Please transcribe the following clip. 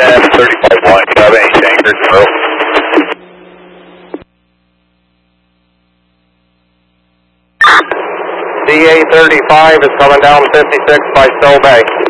35 line, do you have any tankers, bro? DA-35 is coming down 56 by Stowe Bay.